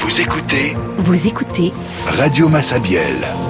Vous écoutez Radio Massabielle.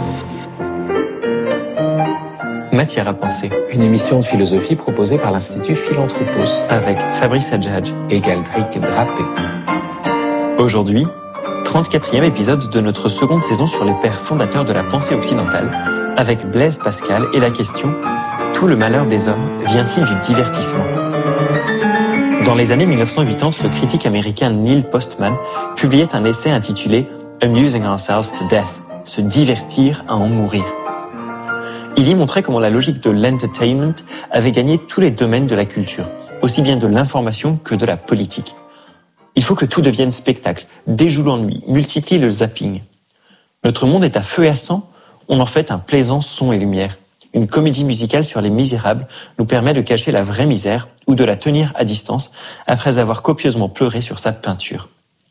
Matière à penser. Une émission de philosophie proposée par l'Institut Philanthropos. Avec Fabrice Adjadj et Galdric Drapé. Aujourd'hui, 34e épisode de notre seconde saison sur les pères fondateurs de la pensée occidentale, avec Blaise Pascal et la question « Tout le malheur des hommes vient-il du divertissement ?» Dans les années 1980, le critique américain Neil Postman publiait un essai intitulé « Amusing ourselves to death », se divertir à en mourir. Il y montrait comment la logique de l'entertainment avait gagné tous les domaines de la culture, aussi bien de l'information que de la politique. Il faut que tout devienne spectacle, déjoue l'ennui, multiplie le zapping. Notre monde est à feu et à sang, on en fait un plaisant son et lumière. Une comédie musicale sur les misérables nous permet de cacher la vraie misère ou de la tenir à distance après avoir copieusement pleuré sur sa peinture.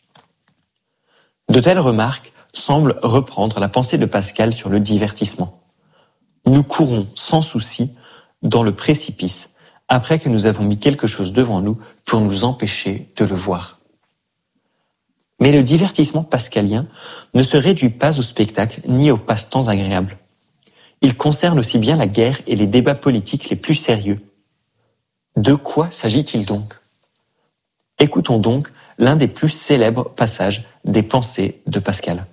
De telles remarques semblent reprendre la pensée de Pascal sur le divertissement. Nous courons sans souci dans le précipice après que nous avons mis quelque chose devant nous pour nous empêcher de le voir. Mais le divertissement pascalien ne se réduit pas au spectacle ni aux passe-temps agréables. Il concerne aussi bien la guerre et les débats politiques les plus sérieux. De quoi s'agit-il donc ? Écoutons donc l'un des plus célèbres passages des pensées de Pascal.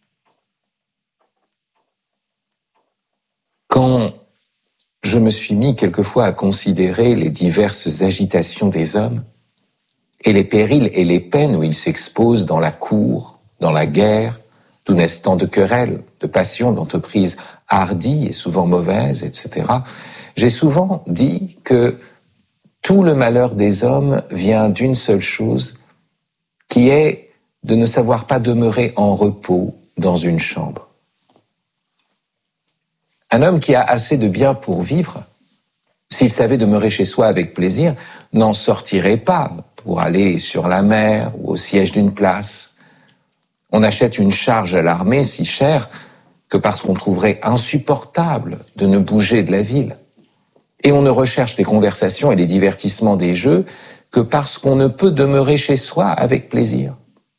Quand je me suis mis quelquefois à considérer les diverses agitations des hommes et les périls et les peines où ils s'exposent dans la cour, dans la guerre, d'où naissent tant de querelles, de passions, d'entreprises hardies et souvent mauvaises, etc., j'ai souvent dit que tout le malheur des hommes vient d'une seule chose, qui est de ne savoir pas demeurer en repos dans une chambre. Un homme qui a assez de biens pour vivre, s'il savait demeurer chez soi avec plaisir, n'en sortirait pas pour aller sur la mer ou au siège d'une place. On achète une charge à l'armée si chère que parce qu'on trouverait insupportable de ne bouger de la ville. Et on ne recherche les conversations et les divertissements des jeux que parce qu'on ne peut demeurer chez soi avec plaisir.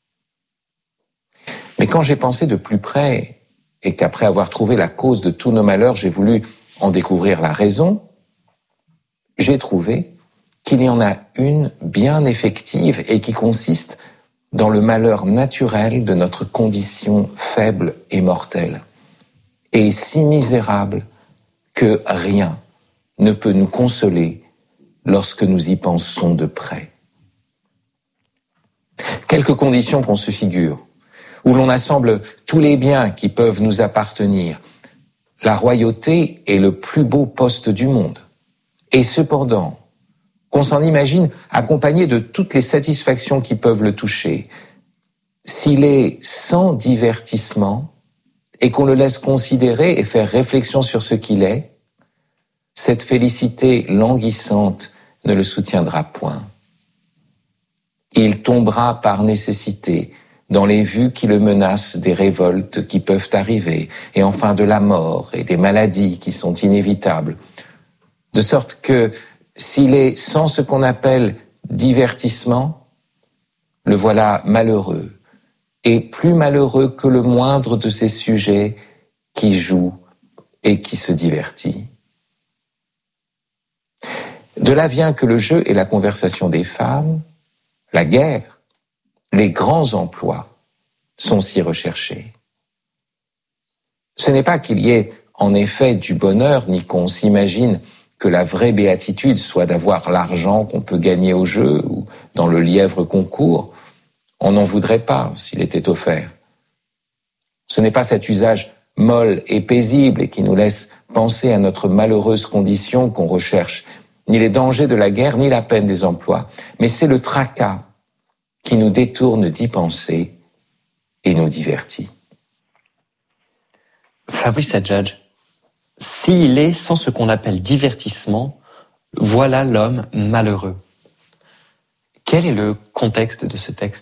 Mais quand j'ai pensé de plus près et qu'après avoir trouvé la cause de tous nos malheurs, j'ai voulu en découvrir la raison, j'ai trouvé qu'il y en a une bien effective et qui consiste dans le malheur naturel de notre condition faible et mortelle, et si misérable que rien ne peut nous consoler lorsque nous y pensons de près. Quelques conditions qu'on se figure, où l'on assemble tous les biens qui peuvent nous appartenir. La royauté est le plus beau poste du monde. Et cependant, qu'on s'en imagine accompagné de toutes les satisfactions qui peuvent le toucher, s'il est sans divertissement et qu'on le laisse considérer et faire réflexion sur ce qu'il est, cette félicité languissante ne le soutiendra point. Il tombera par nécessité dans les vues qui le menacent des révoltes qui peuvent arriver, et enfin de la mort et des maladies qui sont inévitables. De sorte que, s'il est sans ce qu'on appelle divertissement, le voilà malheureux, et plus malheureux que le moindre de ces sujets qui joue et qui se divertit. De là vient que le jeu et la conversation des femmes, la guerre, les grands emplois sont si recherchés. Ce n'est pas qu'il y ait en effet du bonheur, ni qu'on s'imagine que la vraie béatitude soit d'avoir l'argent qu'on peut gagner au jeu ou dans le lièvre concours. On n'en voudrait pas s'il était offert. Ce n'est pas cet usage molle et paisible et qui nous laisse penser à notre malheureuse condition qu'on recherche, ni les dangers de la guerre, ni la peine des emplois, mais c'est le tracas qui nous détourne d'y penser et nous divertit. Fabrice Adjadj, s'il est sans ce qu'on appelle divertissement, voilà l'homme malheureux. Quel est le contexte de ce texte ?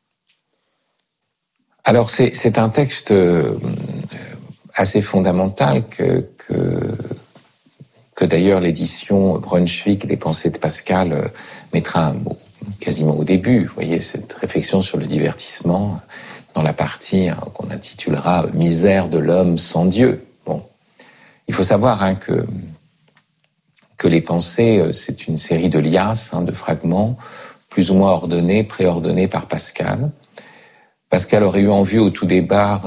Alors c'est un texte assez fondamental que d'ailleurs l'édition Brunswick des Pensées de Pascal mettra quasiment au début. Vous voyez, cette réflexion sur le divertissement dans la partie qu'on intitulera « Misère de l'homme sans Dieu ». Bon, il faut savoir que les pensées, c'est une série de liasses, de fragments, plus ou moins ordonnés, préordonnés par Pascal. Pascal aurait eu en vue au tout départ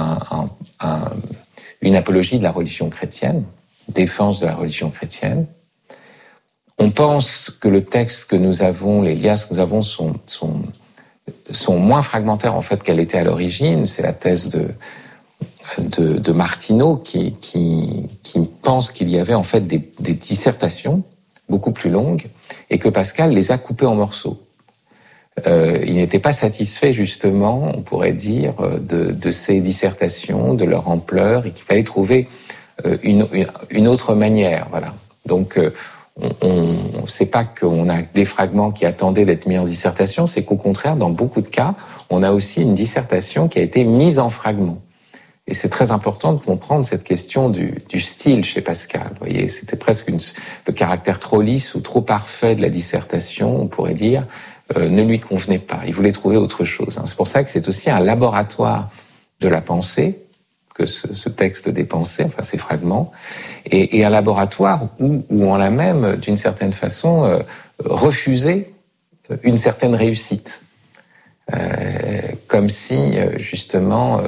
une apologie de la religion chrétienne, défense de la religion chrétienne. On pense que le texte que nous avons, les liasses que nous avons sont moins fragmentaires en fait qu'elle était à l'origine. C'est la thèse de Martineau qui pense qu'il y avait en fait des dissertations beaucoup plus longues et que Pascal les a coupées en morceaux. Il n'était pas satisfait justement, on pourrait dire, de ces dissertations, de leur ampleur, et qu'il fallait trouver une autre manière. Voilà. Donc, c'est pas qu'on a des fragments qui attendaient d'être mis en dissertation, c'est qu'au contraire, dans beaucoup de cas, on a aussi une dissertation qui a été mise en fragments. Et c'est très important de comprendre cette question du style chez Pascal. Vous voyez, c'était presque le caractère trop lisse ou trop parfait de la dissertation, on pourrait dire, ne lui convenait pas. Il voulait trouver autre chose. C'est pour ça que c'est aussi un laboratoire de la pensée, que ce texte des pensées, enfin ces fragments, et un laboratoire où on a même, d'une certaine façon, refusé une certaine réussite. Comme si, justement,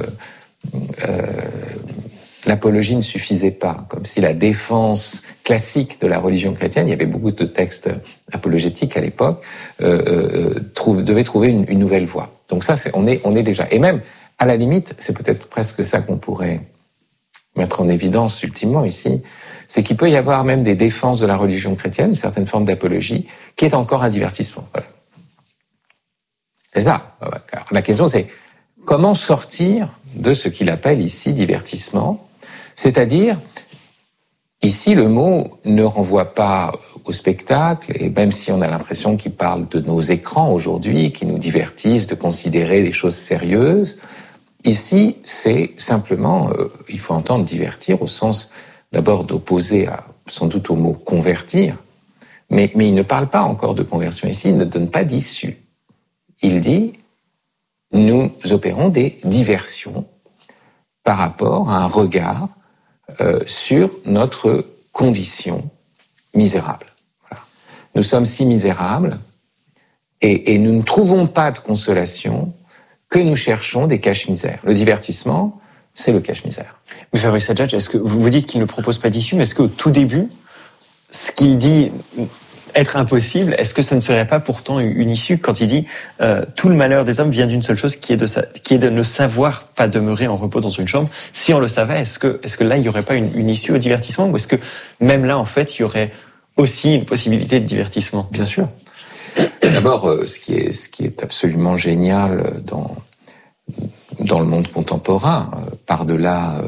l'apologie ne suffisait pas, comme si la défense classique de la religion chrétienne, il y avait beaucoup de textes apologétiques à l'époque, devait trouver une nouvelle voie. Donc ça, on est déjà, et même à la limite, c'est peut-être presque ça qu'on pourrait mettre en évidence ultimement ici, c'est qu'il peut y avoir même des défenses de la religion chrétienne, une certaine forme d'apologie, qui est encore un divertissement. Voilà. C'est ça. Alors, la question c'est comment sortir de ce qu'il appelle ici divertissement, c'est-à-dire, ici le mot ne renvoie pas au spectacle, et même si on a l'impression qu'il parle de nos écrans aujourd'hui, qui nous divertissent de considérer des choses sérieuses, ici c'est simplement, il faut entendre divertir au sens d'abord d'opposer sans doute au mot convertir, mais il ne parle pas encore de conversion ici, il ne donne pas d'issue. Il dit nous opérons des diversions par rapport à un regard sur notre condition misérable. Voilà. Nous sommes si misérables et nous ne trouvons pas de consolation que nous cherchons des cache-misères. Le divertissement, c'est le cache-misère. Mais Fabrice Adjadj, est-ce que vous dites qu'il ne propose pas d'issue, mais est-ce qu'au tout début, ce qu'il dit être impossible, est-ce que ce ne serait pas pourtant une issue quand il dit tout le malheur des hommes vient d'une seule chose qui est de ne savoir pas demeurer en repos dans une chambre. Si on le savait, est-ce que là il y aurait pas une issue au divertissement, ou est-ce que même là en fait il y aurait aussi une possibilité de divertissement? Bien sûr. D'abord, ce qui est absolument génial dans le monde contemporain, par-delà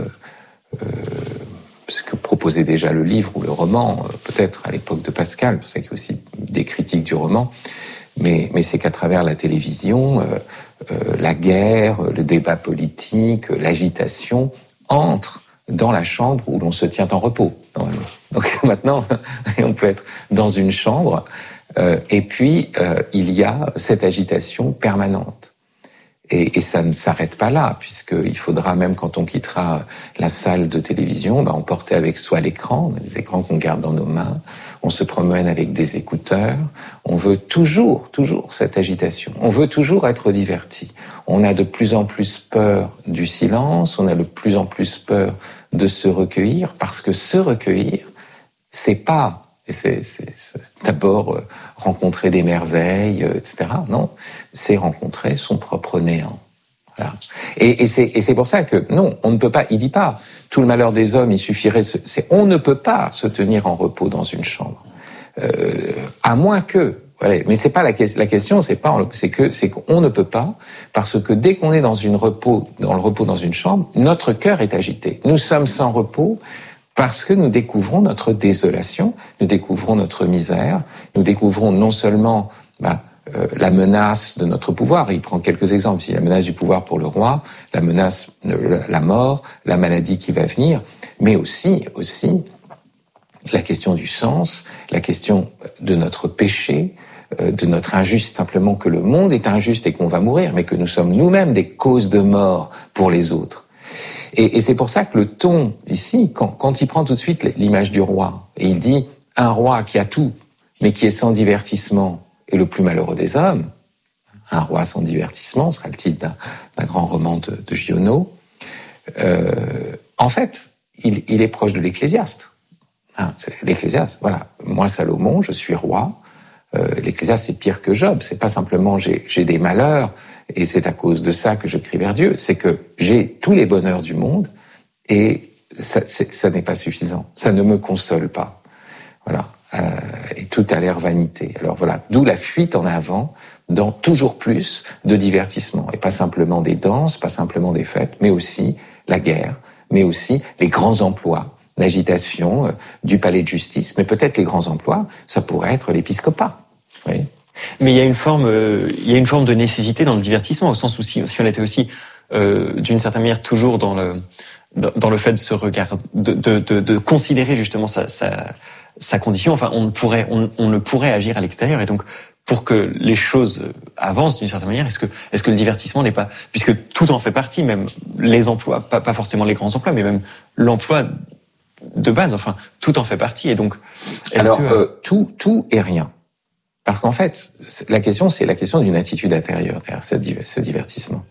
ce que proposait déjà le livre ou le roman, peut-être à l'époque de Pascal, c'est qu'il y a aussi des critiques du roman, mais c'est qu'à travers la télévision, la guerre, le débat politique, l'agitation entrent dans la chambre où l'on se tient en repos. Donc maintenant, on peut être dans une chambre, et puis il y a cette agitation permanente. Et ça ne s'arrête pas là, puisqu'il faudra, même quand on quittera la salle de télévision, emporter avec soi l'écran, des écrans qu'on garde dans nos mains, on se promène avec des écouteurs, on veut toujours cette agitation, on veut toujours être diverti. On a de plus en plus peur du silence, on a de plus en plus peur de se recueillir, parce que se recueillir, c'est d'abord rencontrer des merveilles, etc. Non, c'est rencontrer son propre néant. Voilà. Et c'est pour ça que non, on ne peut pas. Il dit pas tout le malheur des hommes. Il suffirait. On ne peut pas se tenir en repos dans une chambre, à moins que. Voilà. Mais c'est pas la question. C'est qu'on ne peut pas, parce que dès qu'on est dans le repos dans une chambre, notre cœur est agité. Nous sommes sans repos. Parce que nous découvrons notre désolation, nous découvrons notre misère, nous découvrons non seulement la menace de notre pouvoir. Il prend quelques exemples ici, la menace du pouvoir pour le roi, la menace de la mort, la maladie qui va venir, mais aussi la question du sens, la question de notre péché, de notre injuste, simplement que le monde est injuste et qu'on va mourir, mais que nous sommes nous-mêmes des causes de mort pour les autres. Et c'est pour ça que le ton, ici, quand il prend tout de suite l'image du roi, et il dit « un roi qui a tout, mais qui est sans divertissement, est le plus malheureux des hommes », un roi sans divertissement sera le titre d'un grand roman de Giono, en fait, il est proche de l'Ecclésiaste. C'est l'Ecclésiaste, voilà. Moi, Salomon, je suis roi. L'Ecclésiaste, c'est pire que Job. C'est pas simplement j'ai des malheurs et c'est à cause de ça que je crie vers Dieu. C'est que j'ai tous les bonheurs du monde et ça n'est pas suffisant. Ça ne me console pas. Voilà. Et tout a l'air vanité. Alors voilà. D'où la fuite en avant dans toujours plus de divertissement. Et pas simplement des danses, pas simplement des fêtes, mais aussi la guerre, mais aussi les grands emplois, l'agitation du palais de justice. Mais peut-être les grands emplois, ça pourrait être l'épiscopat. Oui. Mais il y a une forme de nécessité dans le divertissement, au sens où si on était aussi d'une certaine manière toujours dans le fait de se regarder, de considérer justement sa condition. Enfin, on ne pourrait agir à l'extérieur, et donc pour que les choses avancent d'une certaine manière, est-ce que le divertissement n'est pas, puisque tout en fait partie, même les emplois, pas forcément les grands emplois, mais même l'emploi de base, enfin, tout en fait partie, et donc. Alors, tout et rien. Parce qu'en fait, c'est la question d'une attitude intérieure derrière ce divertissement.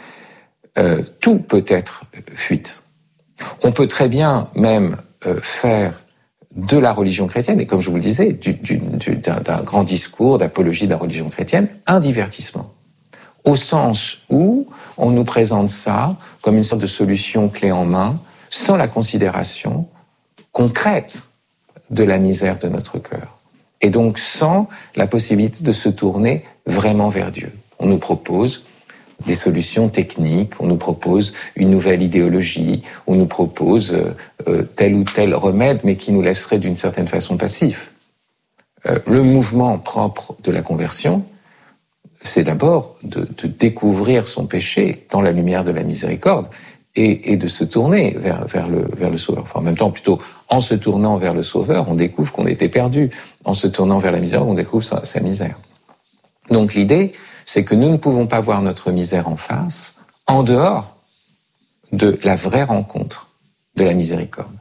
Tout peut être fuite. On peut très bien même faire de la religion chrétienne, et comme je vous le disais, d'un grand discours d'apologie de la religion chrétienne, un divertissement. Au sens où on nous présente ça comme une sorte de solution clé en main, sans la considération concrète de la misère de notre cœur. Et donc sans la possibilité de se tourner vraiment vers Dieu. On nous propose des solutions techniques, on nous propose une nouvelle idéologie, on nous propose tel ou tel remède, mais qui nous laisserait d'une certaine façon passifs. Le mouvement propre de la conversion, c'est d'abord de découvrir son péché dans la lumière de la miséricorde et de se tourner vers le Sauveur. Enfin, en même temps, plutôt, en se tournant vers le Sauveur, on découvre qu'on était perdu. En se tournant vers la misère, on découvre sa misère. Donc l'idée, c'est que nous ne pouvons pas voir notre misère en face, en dehors de la vraie rencontre de la miséricorde.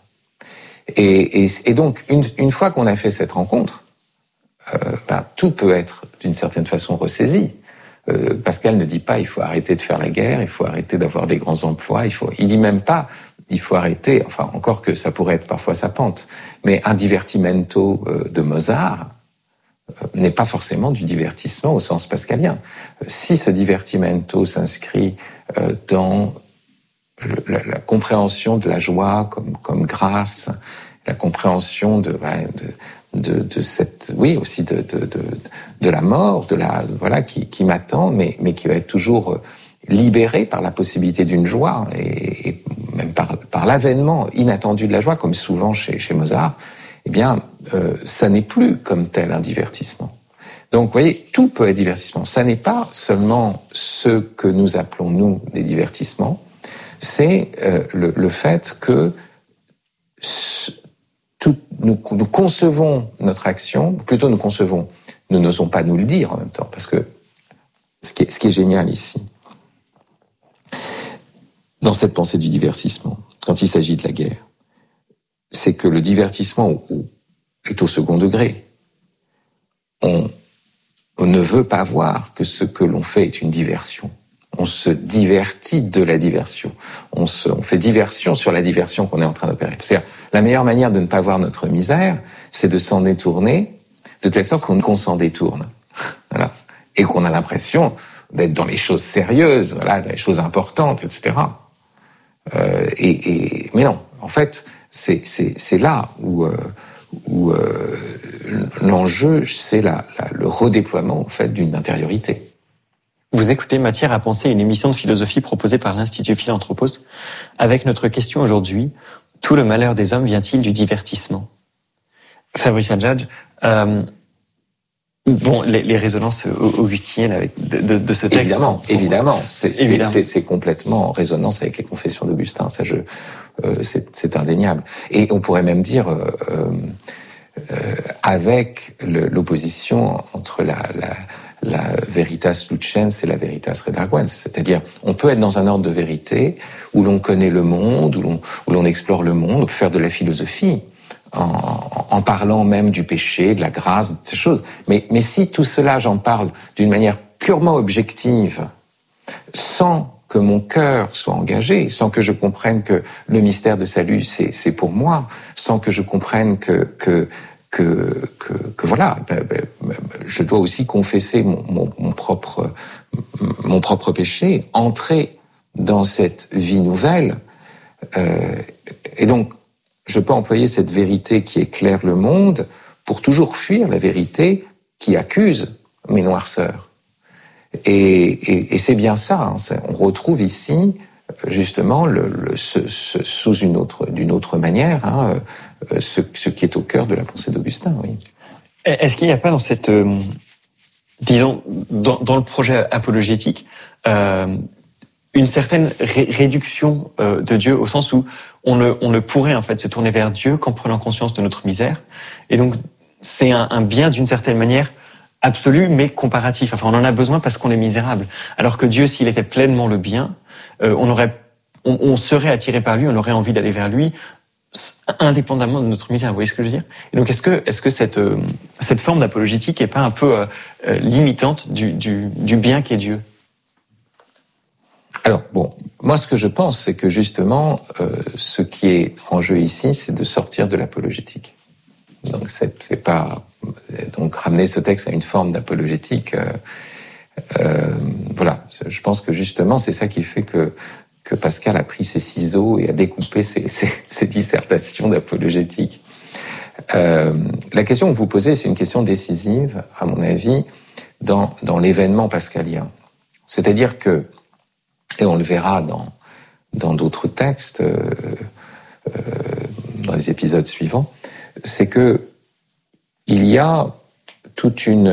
Et donc, une fois qu'on a fait cette rencontre, tout peut être d'une certaine façon ressaisi. Pascal ne dit pas il faut arrêter de faire la guerre, il faut arrêter d'avoir des grands emplois, il dit même pas il faut arrêter, enfin encore que ça pourrait être parfois sa pente, mais un divertimento de Mozart n'est pas forcément du divertissement au sens pascalien. Si ce divertimento s'inscrit dans la compréhension de la joie comme grâce, la compréhension de cette, oui, aussi de la mort, qui m'attend, mais qui va être toujours libérée par la possibilité d'une joie et même par l'avènement inattendu de la joie, comme souvent chez Mozart. Eh bien, ça n'est plus comme tel un divertissement. Donc, vous voyez, tout peut être divertissement. Ça n'est pas seulement ce que nous appelons, nous, des divertissements, c'est le fait que nous concevons notre action, plutôt nous n'osons pas nous le dire en même temps, parce que ce qui est génial ici, dans cette pensée du divertissement, quand il s'agit de la guerre, c'est que le divertissement est au second degré. On ne veut pas voir que ce que l'on fait est une diversion. On se divertit de la diversion. On fait diversion sur la diversion qu'on est en train d'opérer. C'est-à-dire, la meilleure manière de ne pas voir notre misère, c'est de s'en détourner, de telle sorte qu'on s'en détourne. Voilà. Et qu'on a l'impression d'être dans les choses sérieuses, voilà, dans les choses importantes, etc. Mais non, en fait, c'est là où l'enjeu, c'est le redéploiement, en fait, d'une intériorité. Vous écoutez Matière à penser, une émission de philosophie proposée par l'Institut Philanthropos, avec notre question aujourd'hui, tout le malheur des hommes vient-il du divertissement? Fabrice Adjadj, les résonances augustiniennes de ce texte. Évidemment, c'est complètement en résonance avec les confessions d'Augustin, ça c'est indéniable. Et on pourrait même dire, avec l'opposition entre la veritas lucens et la veritas redarguens. C'est-à-dire, on peut être dans un ordre de vérité où l'on connaît le monde, où l'on explore le monde, on peut faire de la philosophie en parlant même du péché, de la grâce, de ces choses. Mais si tout cela, j'en parle d'une manière purement objective, sans que mon cœur soit engagé, sans que je comprenne que le mystère de salut, c'est pour moi, sans que je comprenne que voilà, je dois aussi confesser mon propre péché, entrer dans cette vie nouvelle, et donc je peux employer cette vérité qui éclaire le monde pour toujours fuir la vérité qui accuse mes noirceurs. Et c'est bien ça, hein, on retrouve ici justement d'une autre manière, hein, ce qui est au cœur de la pensée d'Augustin. Oui. Est-ce qu'il n'y a pas dans cette, disons, dans le projet apologétique, une certaine réduction de Dieu, au sens où on ne pourrait en fait se tourner vers Dieu qu'en prenant conscience de notre misère, et donc c'est un bien d'une certaine manière absolu mais comparatif. Enfin, on en a besoin parce qu'on est misérable. Alors que Dieu, s'il était pleinement le bien, on serait attiré par lui, on aurait envie d'aller vers lui, indépendamment de notre misère. Vous voyez ce que je veux dire? Et donc, est-ce que cette forme d'apologétique est pas un peu limitante du bien qu'est Dieu? Alors, bon, moi, ce que je pense, c'est que justement, ce qui est en jeu ici, c'est de sortir de l'apologétique. Donc, c'est pas, donc, ramener ce texte à une forme d'apologétique, voilà. Je pense que justement, c'est ça qui fait que Pascal a pris ses ciseaux et a découpé ses dissertations d'apologétique. La question que vous posez, c'est une question décisive, à mon avis, dans l'événement pascalien. C'est-à-dire que, et on le verra dans d'autres textes, dans les épisodes suivants, c'est que il y a toute une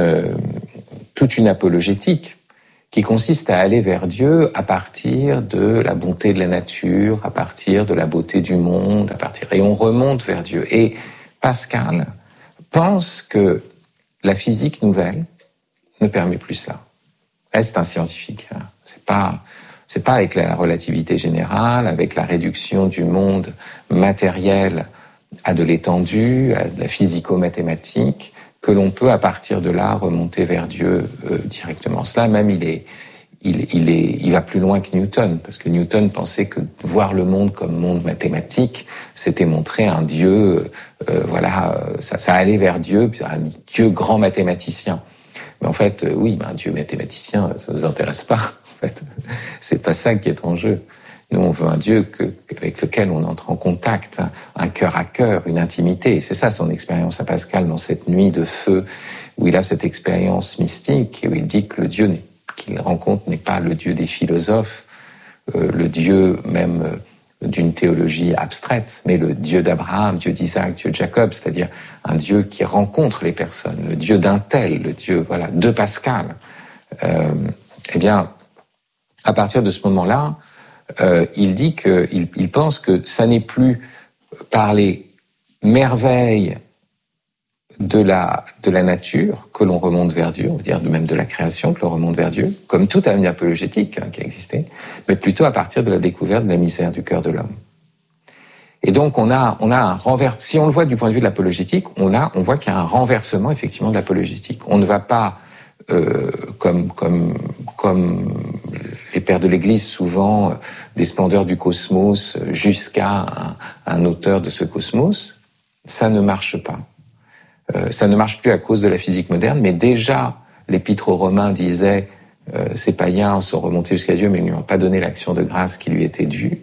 apologétique qui consiste à aller vers Dieu à partir de la bonté de la nature, à partir de la beauté du monde, et on remonte vers Dieu. Et Pascal pense que la physique nouvelle ne permet plus cela. C'est un scientifique. Hein. C'est pas avec la relativité générale, avec la réduction du monde matériel à de l'étendue, à de la physico-mathématique, que l'on peut à partir de là remonter vers Dieu directement. Cela même, il va plus loin que Newton, parce que Newton pensait que voir le monde comme monde mathématique, c'était montrer un Dieu, ça allait vers Dieu, un Dieu grand mathématicien. Mais en fait, oui, un Dieu mathématicien, ça nous intéresse pas. En fait, c'est pas ça qui est en jeu. Nous, on veut un Dieu avec lequel on entre en contact, un cœur à cœur, une intimité. C'est ça son expérience à Pascal dans cette nuit de feu, où il a cette expérience mystique et où il dit que le Dieu qu'il rencontre n'est pas le Dieu des philosophes, le Dieu même d'une théologie abstraite, mais le Dieu d'Abraham, Dieu d'Isaac, Dieu de Jacob, c'est-à-dire un Dieu qui rencontre les personnes, le Dieu d'un tel, le Dieu, de Pascal. Eh bien, à partir de ce moment-là, il dit qu'il pense que ça n'est plus par les merveilles de la nature que l'on remonte vers Dieu, on va dire même de la création que l'on remonte vers Dieu, comme toute âme apologétique qui a existé, mais plutôt à partir de la découverte de la misère du cœur de l'homme. Et donc on a un renvers. Si on le voit du point de vue de l'apologétique, on voit qu'il y a un renversement effectivement de l'apologétique. On ne va pas comme les pères de l'Église souvent des splendeurs du cosmos jusqu'à un auteur de ce cosmos. Ça ne marche pas. Ça ne marche plus à cause de la physique moderne, mais déjà l'Épître aux Romains disait ces païens sont remontés jusqu'à Dieu, mais ils ne lui ont pas donné l'action de grâce qui lui était due.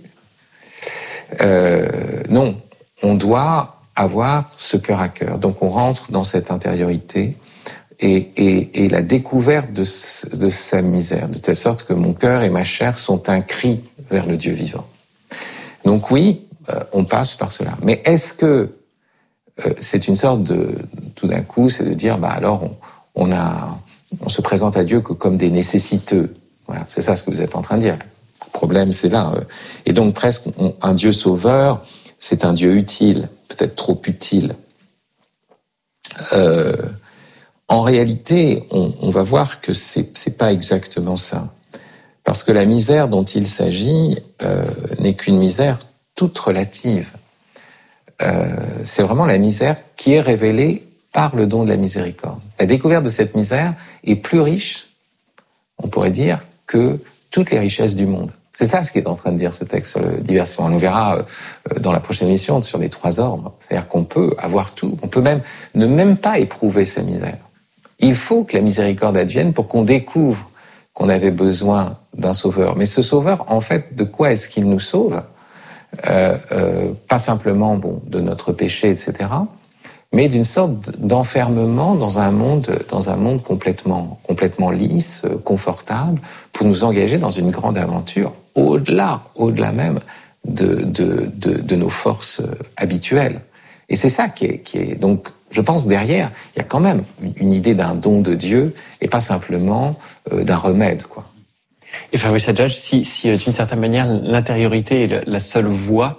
Non, on doit avoir ce cœur à cœur. Donc on rentre dans cette intériorité et la découverte de sa misère, de telle sorte que mon cœur et ma chair sont un cri vers le Dieu vivant. Donc oui, on passe par cela. Mais est-ce que c'est une sorte de, tout d'un coup, c'est de dire, alors on se présente à Dieu que comme des nécessiteux. Voilà, c'est ça ce que vous êtes en train de dire. Le problème, c'est là. Et donc presque, un Dieu sauveur, c'est un Dieu utile, peut-être trop utile. En réalité, on va voir que c'est pas exactement ça. Parce que la misère dont il s'agit n'est qu'une misère toute relative. C'est vraiment la misère qui est révélée par le don de la miséricorde. La découverte de cette misère est plus riche, on pourrait dire, que toutes les richesses du monde. C'est ça ce qui est en train de dire ce texte sur le divertissement. On verra dans la prochaine émission sur les 3 ordres. C'est-à-dire qu'on peut avoir tout. On peut même ne pas éprouver sa misère. Il faut que la miséricorde advienne pour qu'on découvre qu'on avait besoin d'un sauveur. Mais ce sauveur, en fait, de quoi est-ce qu'il nous sauve ? Pas simplement de notre péché, etc., mais d'une sorte d'enfermement dans un monde complètement lisse, confortable, pour nous engager dans une grande aventure au-delà même de nos forces habituelles. Et c'est ça qui est donc, je pense, derrière, il y a quand même une idée d'un don de Dieu et pas simplement d'un remède, quoi. Et Fabrice Adjadj, si d'une certaine manière l'intériorité est la seule voie,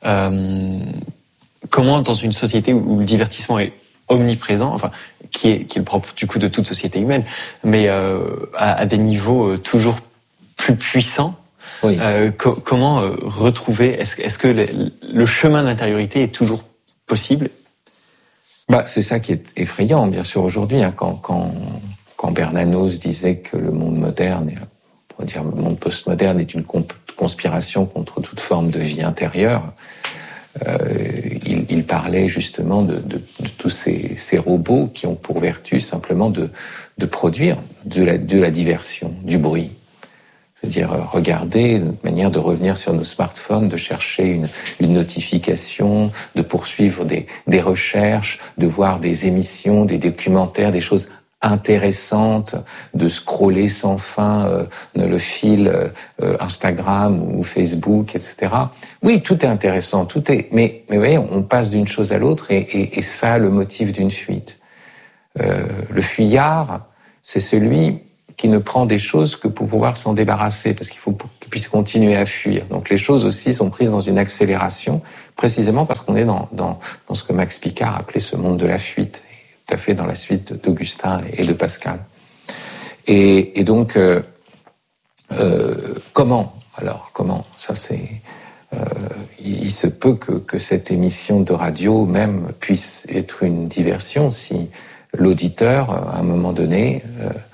comment dans une société où le divertissement est omniprésent, enfin qui est le propre du coup de toute société humaine, mais à des niveaux toujours plus puissants, oui. Comment retrouver, est-ce que le chemin de l'intériorité est toujours possible ? C'est ça qui est effrayant, bien sûr, aujourd'hui, hein, quand Bernanos disait que le monde moderne, on pourrait dire le monde postmoderne, est une conspiration contre toute forme de vie intérieure. Il parlait justement de tous ces robots qui ont pour vertu simplement de produire de la diversion, du bruit. C'est-à-dire regarder notre manière de revenir sur nos smartphones, de chercher une notification, de poursuivre des recherches, de voir des émissions, des documentaires, des choses intéressantes, de scroller sans fin le fil Instagram ou Facebook, etc. Oui, tout est intéressant, mais vous voyez, on passe d'une chose à l'autre et ça, le motif d'une fuite. Le fuyard, c'est celui qui ne prend des choses que pour pouvoir s'en débarrasser, parce qu'il faut qu'il puisse continuer à fuir. Donc les choses aussi sont prises dans une accélération, précisément parce qu'on est dans ce que Max Picard appelait ce monde de la fuite, tout à fait dans la suite d'Augustin et de Pascal. Et donc, comment ça c'est... il se peut que cette émission de radio même puisse être une diversion si l'auditeur, à un moment donné...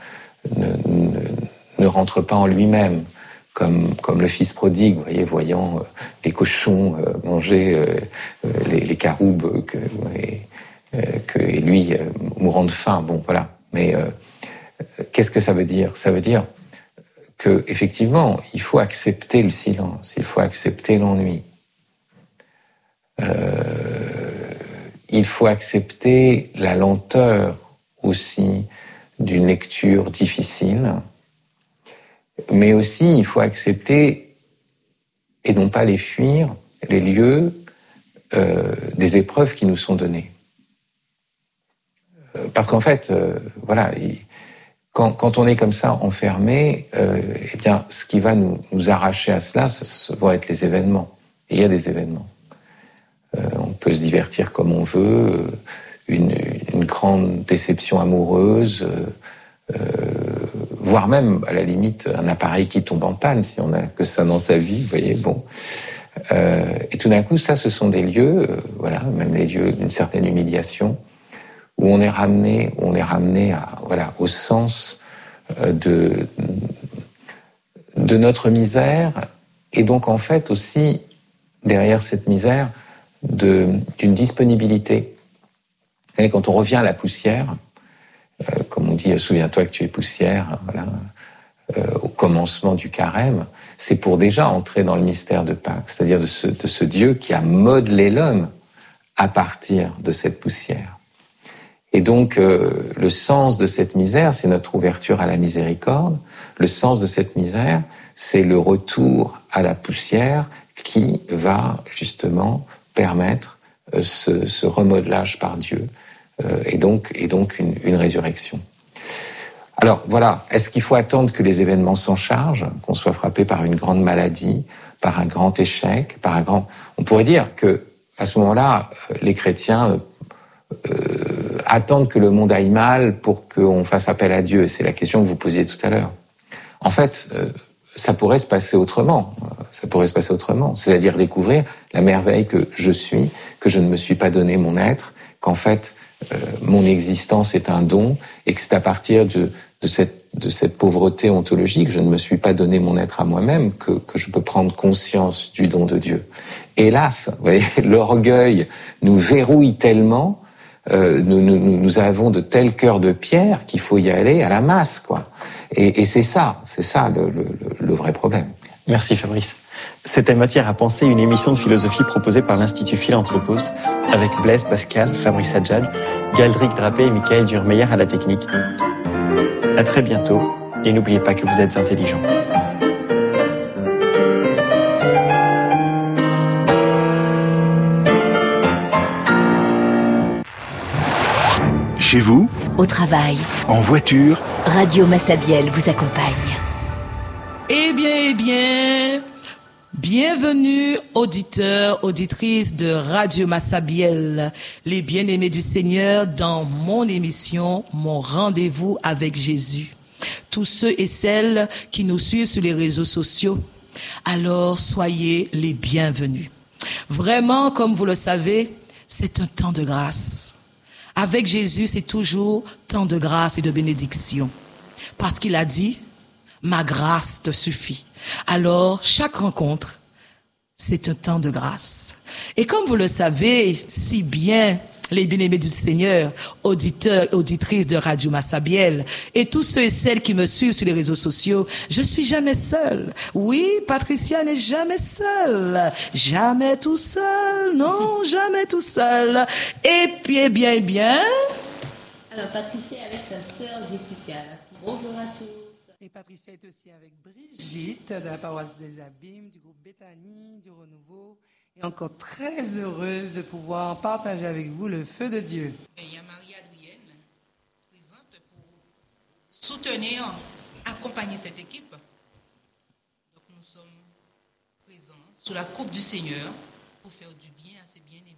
ne rentre pas en lui-même, comme le fils prodigue, vous voyez, voyant les cochons manger les caroubes et lui mourant de faim. Bon, voilà. Mais qu'est-ce que ça veut dire ? Ça veut dire que effectivement, il faut accepter le silence, il faut accepter l'ennui. Il faut accepter la lenteur aussi d'une lecture difficile, mais aussi il faut accepter, et non pas les fuir, les lieux des épreuves qui nous sont données. Parce qu'en fait, voilà, quand on est comme ça enfermé, eh bien, ce qui va nous arracher à cela, ce vont être les événements. Et il y a des événements. On peut se divertir comme on veut, une grande déception amoureuse, voire même, à la limite, un appareil qui tombe en panne, si on n'a que ça dans sa vie, vous voyez, bon. Et tout d'un coup, ça, ce sont des lieux, voilà, même les lieux d'une certaine humiliation, où on est ramené au sens de notre misère, et donc, en fait, aussi, derrière cette misère, d'une disponibilité. Et quand on revient à la poussière, comme on dit, souviens-toi que tu es poussière, voilà, au commencement du carême, c'est pour déjà entrer dans le mystère de Pâques, c'est-à-dire de ce Dieu qui a modelé l'homme à partir de cette poussière. Et donc, le sens de cette misère, c'est notre ouverture à la miséricorde. Le sens de cette misère, c'est le retour à la poussière qui va justement permettre ce remodelage par Dieu et donc une résurrection. Alors voilà, est-ce qu'il faut attendre que les événements s'en chargent, qu'on soit frappé par une grande maladie, par un grand échec, On pourrait dire que à ce moment-là, les chrétiens attendre que le monde aille mal pour qu'on fasse appel à Dieu. C'est la question que vous posiez tout à l'heure. En fait, ça pourrait se passer autrement. C'est-à-dire découvrir la merveille que je suis, que je ne me suis pas donné mon être, qu'en fait, mon existence est un don et que c'est à partir de cette pauvreté ontologique, je ne me suis pas donné mon être à moi-même, que je peux prendre conscience du don de Dieu. Hélas, vous voyez, l'orgueil nous verrouille tellement, nous avons de tels cœurs de pierre qu'il faut y aller à la masse, quoi. Et c'est ça le vrai problème. Merci Fabrice. C'était Matière à penser, une émission de philosophie proposée par l'Institut Philanthropos, avec Blaise Pascal, Fabrice Adjad, Galdric Drapé et Michael Durmeyer à la technique. À très bientôt, et n'oubliez pas que vous êtes intelligents. Chez vous, au travail, en voiture, Radio Massabielle vous accompagne. Eh bien, bienvenue auditeurs, auditrices de Radio Massabielle, les bien-aimés du Seigneur dans mon émission, mon rendez-vous avec Jésus. Tous ceux et celles qui nous suivent sur les réseaux sociaux, alors soyez les bienvenus. Vraiment, comme vous le savez, c'est un temps de grâce. Avec Jésus, c'est toujours temps de grâce et de bénédiction. Parce qu'il a dit, ma grâce te suffit. Alors, chaque rencontre, c'est un temps de grâce. Et comme vous le savez si bien, les bien-aimés du Seigneur, auditeurs, auditrices de Radio Massabielle, et tous ceux et celles qui me suivent sur les réseaux sociaux, je suis jamais seule. Oui, Patricia n'est jamais seule. Jamais tout seul. Non, jamais tout seul. Et puis, eh bien. Alors, Patricia est avec sa sœur Jessica. Bonjour à tous. Et Patricia est aussi avec Brigitte de la paroisse des Abîmes, du groupe Béthanie, du Renouveau. Et encore très heureuse de pouvoir partager avec vous le feu de Dieu. Et il y a Marie-Adrienne, présente pour soutenir, accompagner cette équipe. Donc nous sommes présents sous la coupe du Seigneur pour faire du bien à ses bien-aimés.